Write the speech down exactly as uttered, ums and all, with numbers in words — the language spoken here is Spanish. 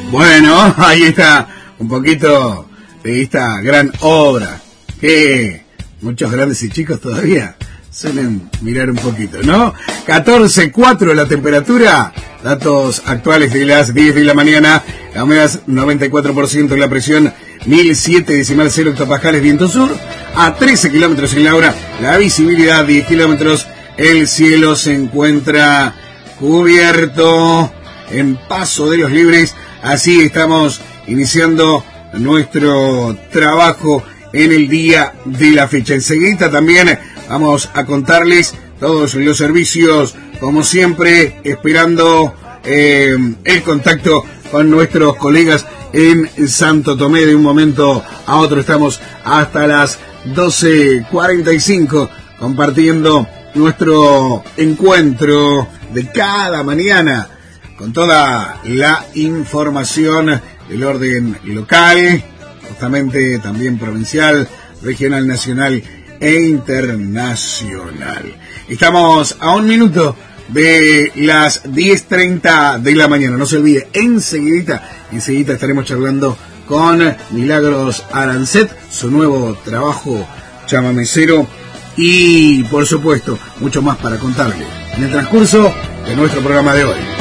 Bueno, ahí está un poquito de esta gran obra que muchos grandes y chicos todavía suelen mirar un poquito, ¿no? catorce cuatro la temperatura, datos actuales de las diez de la mañana, la humedad noventa y cuatro por ciento, la presión mil siete decimal cero hectopascales, viento sur a trece kilómetros en la hora, la visibilidad diez kilómetros, el cielo se encuentra cubierto en Paso de los Libres. Así estamos iniciando nuestro trabajo en el día de la fecha. Enseguida también vamos a contarles todos los servicios, como siempre, esperando eh, el contacto con nuestros colegas en Santo Tomé. De un momento a otro estamos hasta las doce cuarenta y cinco compartiendo nuestro encuentro de cada mañana con toda la información del orden local, justamente también provincial, regional, nacional e internacional. Estamos a un minuto de las diez treinta de la mañana. No se olvide, enseguidita, enseguidita estaremos charlando con Milagros Arancet, su nuevo trabajo chamamecero, y por supuesto mucho más para contarle en el transcurso de nuestro programa de hoy.